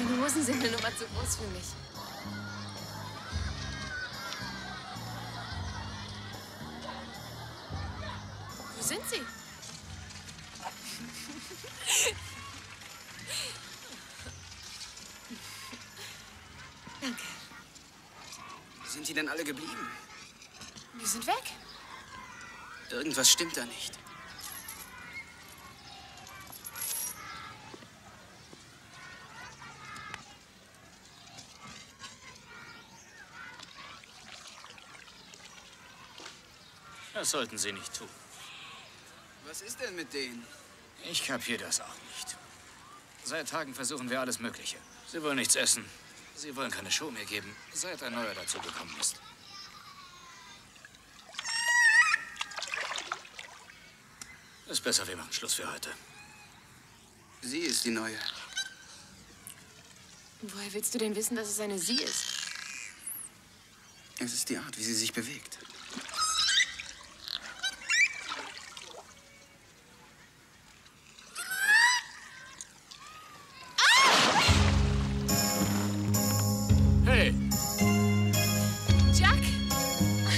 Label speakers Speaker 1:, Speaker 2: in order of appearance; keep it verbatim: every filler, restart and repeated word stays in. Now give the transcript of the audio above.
Speaker 1: Deine Hosen sind eine Nummer zu groß für mich. Wo sind sie? Danke.
Speaker 2: Sind die denn alle geblieben?
Speaker 1: Die sind weg.
Speaker 2: Irgendwas stimmt da nicht.
Speaker 3: Das sollten Sie nicht tun.
Speaker 2: Was ist denn mit denen?
Speaker 3: Ich kapiere das auch nicht. Seit Tagen versuchen wir alles Mögliche. Sie wollen nichts essen. Sie wollen keine Show mehr geben, seit ein neuer dazugekommen ist. Ist besser, wir machen Schluss für heute.
Speaker 2: Sie ist die Neue.
Speaker 1: Woher willst du denn wissen, dass es eine sie ist?
Speaker 2: Es ist die Art, wie sie sich bewegt.